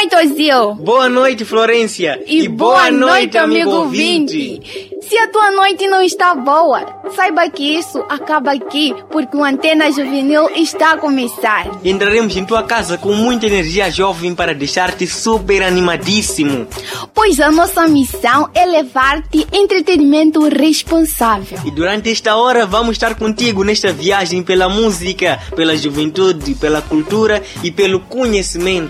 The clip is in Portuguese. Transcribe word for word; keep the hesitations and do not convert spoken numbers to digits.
noite, Ozil. Boa noite, Florência. E, e boa, boa noite, noite, amigo ouvinte. Se a tua noite não está boa, saiba que isso acaba aqui, porque o Antena Juvenil está a começar. Entraremos em tua casa com muita energia jovem para deixar-te super animadíssimo. Pois a nossa missão é levar-te entretenimento responsável. E durante esta hora vamos estar contigo nesta viagem pela música, pela juventude, pela cultura e pelo conhecimento.